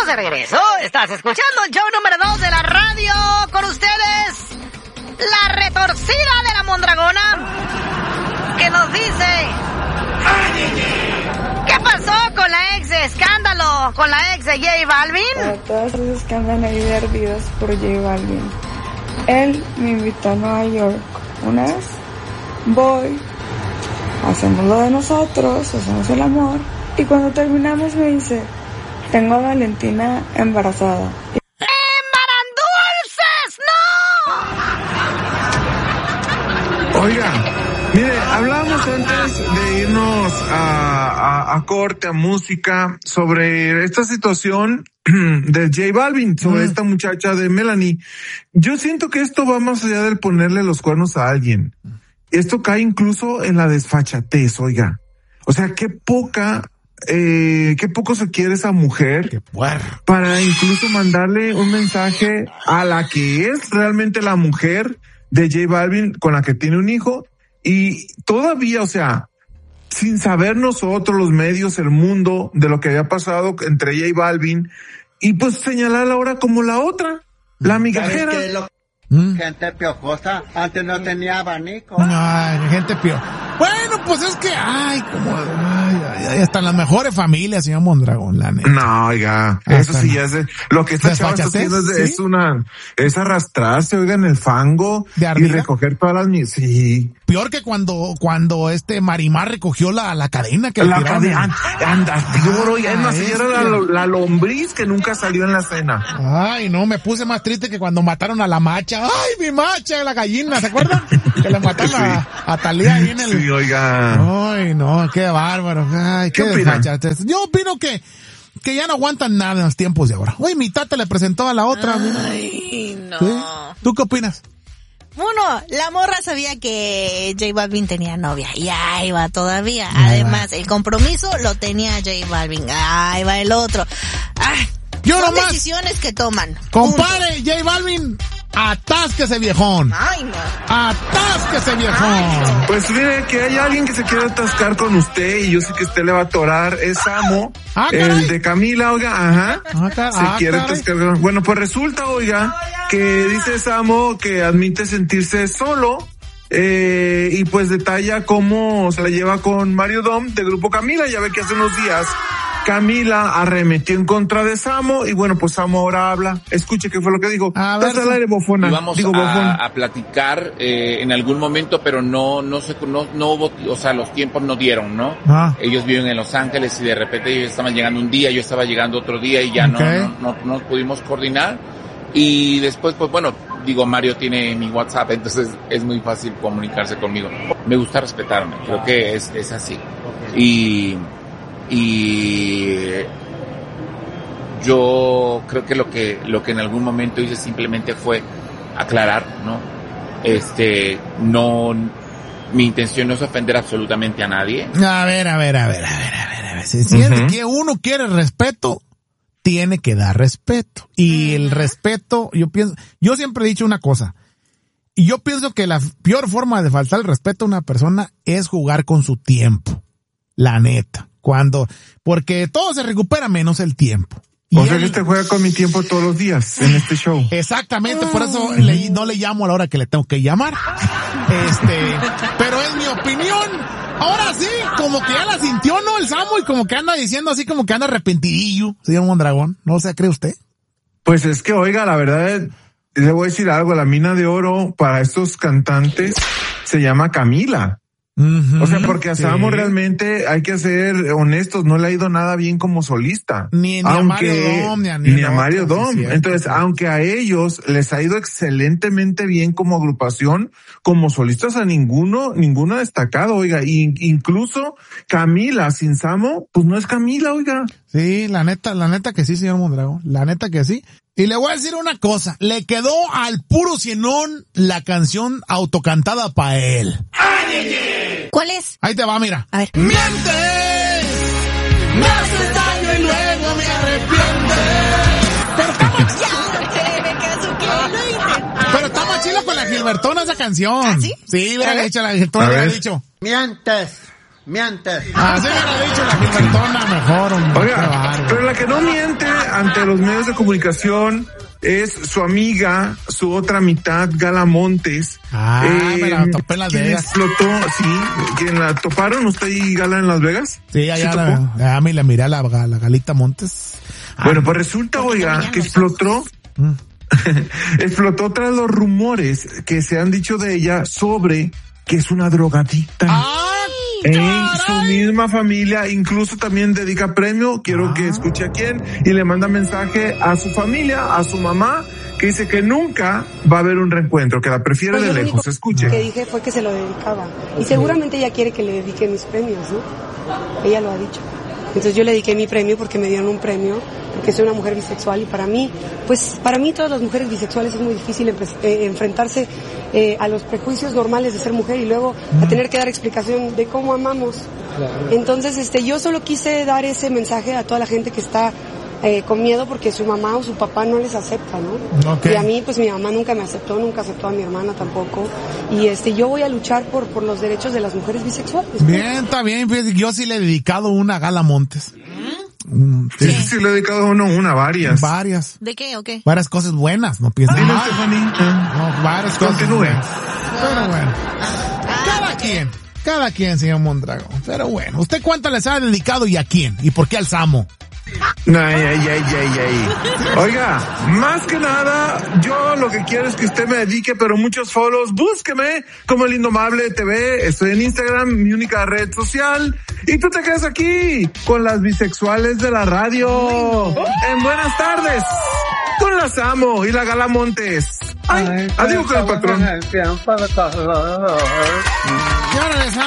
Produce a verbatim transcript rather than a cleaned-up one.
Estamos de regreso. Estás escuchando el show número dos de la radio. Con ustedes, la retorcida de la Mondragona, que nos dice... ¿Qué pasó con la ex de escándalo? ¿Con la ex de J Balvin? Para todas esas que andan ahí de ardidas por J Balvin. Él me invitó a Nueva York. Una vez voy, hacemos lo de nosotros, hacemos el amor. Y cuando terminamos me dice, tengo a Valentina embarazada. ¡Embarandulces! ¡No! Oiga, mire, hablábamos antes de irnos a, a, a corte, a música, sobre esta situación de J Balvin, sobre mm. esta muchacha de Melanie. Yo siento que esto va más allá del ponerle los cuernos a alguien. Esto cae incluso en la desfachatez, oiga. O sea, qué poca... Eh, qué poco se quiere esa mujer para incluso mandarle un mensaje a la que es realmente la mujer de J Balvin, con la que tiene un hijo, y todavía, o sea, sin saber nosotros, los medios, el mundo, de lo que había pasado entre J Balvin, y pues señalarla ahora como la otra, la migajera. ¿Sabes qué es lo... ¿Mm? Gente piojosa, antes no tenía abanico. Ay, gente pio. Bueno, pues es que, ay, como, ay, ay, ay, hasta en las mejores familias, señor Mondragón, la neta. No, oiga, hasta eso sí no. ya es, lo que esta chava está haciendo es, ¿sí? es una, es arrastrarse, oiga, en el fango y recoger todas las, sí. Peor que cuando, cuando este Marimar recogió la, la cadena que la le cadena, anda, tío, oiga, es más, era la, la lombriz que nunca salió en la cena. Ay, no, me puse más triste que cuando mataron a la macha. Ay, mi macha, la gallina, ¿se acuerdan? Que le mataron sí. a, a Talía ahí en el... Sí, oiga. Ay, no, qué bárbaro. Ay, qué, qué desfachatez. Yo opino que, que ya no aguantan nada en los tiempos de ahora. Oye, mi tata le presentó a la otra. Ay, no. ¿Sí? ¿Tú qué opinas? Bueno, la morra sabía que J Balvin tenía novia y ahí va todavía. Además, el compromiso lo tenía J Balvin. Ahí va el otro. Ay, Yo son nomás, decisiones que toman. Compare, J Balvin, atásquese viejón. Ay, no. Atásquese viejón. Ay, no. Pues mire que hay alguien que se quiere atascar con usted y yo sé que usted le va a atorar. Es Samo, ah, el de Camila, oiga, ajá. Ah, car- se ah, quiere caray. atascar. Bueno, pues resulta, oiga, que dice Samo que admite sentirse solo. Eh, y pues detalla cómo se la lleva con Mario Dom de Grupo Camila. Ya ve que hace unos días Camila arremetió en contra de Samo y bueno, pues Samo ahora habla. Escuche qué fue lo que dijo. A ver, al aire, bofona. Y vamos Digo, a, bofón. a platicar eh, en algún momento, pero no no se no, no hubo, o sea, los tiempos no dieron, ¿no? Ah. Ellos viven en Los Ángeles y de repente ellos estaban llegando un día, yo estaba llegando otro día y ya Okay. no, no, no, no pudimos coordinar. Y después, pues bueno, digo, Mario tiene mi WhatsApp, entonces es muy fácil comunicarse conmigo. Me gusta respetarme, creo que es, es así. Y, y yo creo que lo que, lo que en algún momento hice simplemente fue aclarar, ¿no? Este, no, mi intención no es ofender absolutamente a nadie. A ver, a ver, a ver, a ver, a ver, a ver. Si siente uh-huh. que uno quiere respeto, tiene que dar respeto. Y el respeto, yo pienso, yo siempre he dicho una cosa, y yo pienso que la peor forma de faltar el respeto a una persona es jugar con su tiempo. La neta. Cuando, porque todo se recupera menos el tiempo. O sea que te juega con mi tiempo todos los días en este show. Exactamente, por eso le, no le llamo a la hora que le tengo que llamar. Este, pero es mi opinión. Ahora sí, como que ya la sintió, ¿no? El Samo, y como que anda diciendo así, como que anda arrepentidillo, señor Mondragón. ¿No se cree usted? Pues es que, oiga, la verdad, le voy a decir algo, la mina de oro para estos cantantes se llama Camila. Uh-huh, o sea, porque a sí. Samo realmente, hay que ser honestos, no le ha ido nada bien como solista. Ni, ni aunque, a Mario Dom, ni a, ni ni a Mario otro, Dom. Sí, Entonces, aunque a ellos les ha ido excelentemente bien como agrupación, como solistas a ninguno, ninguno ha destacado, oiga. Y incluso Camila sin Samo, pues no es Camila, oiga. Sí, la neta, la neta que sí, señor Mondragón. La neta que sí. Y le voy a decir una cosa, le quedó al puro cienón la canción autocantada para él. ¿Cuál es? Ahí te va, mira. A ver. ¡Mientes! Me haces daño y luego me arrepientes. Pero está más chila con la Gilbertona esa canción. ¿Ah, sí? Sí, hubiera dicho la Gilbertona, hubiera dicho. Mientes. Mientes. Así me lo ha dicho la Gilbertona mejor, hombre. Oiga, pero la que no miente ante los medios de comunicación es su amiga, su otra mitad, Gala Montes. Ah, eh, me la topé en Las Vegas. Explotó, sí. ¿Quién la toparon? ¿Usted y Gala en Las Vegas? Sí, allá ¿Sí la, la, la, la miré a la, la Galita Montes. Bueno, pues resulta, oiga, que explotó. Mm. explotó tras los rumores que se han dicho de ella sobre que es una drogadicta. ¡Ay! En su misma familia, incluso también dedica premio, quiero ah. que escuche a quién, y le manda mensaje a su familia, a su mamá, que dice que nunca va a haber un reencuentro, que la prefiere pues de lejos. Escuche. Lo que dije fue que se lo dedicaba. Y seguramente ella quiere que le dedique mis premios, ¿no? Ella lo ha dicho. Entonces yo le dediqué mi premio porque me dieron un premio, porque soy una mujer bisexual y para mí, pues para mí todas las mujeres bisexuales es muy difícil eh, enfrentarse eh, a los prejuicios normales de ser mujer y luego a tener que dar explicación de cómo amamos. Claro. Entonces este yo solo quise dar ese mensaje a toda la gente que está eh, con miedo porque su mamá o su papá no les acepta, ¿no? Okay. Y a mí, pues mi mamá nunca me aceptó, nunca aceptó a mi hermana tampoco. Y este, yo voy a luchar por, por los derechos de las mujeres bisexuales. Bien, está bien, yo sí le he dedicado una a Gala Montes. Mm, sí, sí, sí, le he dedicado uno, una, varias. Varias. ¿De qué o qué? Varias cosas buenas, no pienses mal. No, varias cosas Continúe. buenas. Pero bueno. Cada quien, cada quien, señor Mondragón. Pero bueno, ¿usted cuánto les ha dedicado y a quién? ¿Y por qué al Samo? Ay, ay, ay, ay, ay. Oiga, más que nada, yo lo que quiero es que usted me dedique, pero muchos follows, búsqueme como El Indomable T V, estoy en Instagram, mi única red social, y tú te quedas aquí con las bisexuales de la radio, en Buenas Tardes, con la Samo y la Gala Montes. Ay, adiós con el patrón. Y ahora les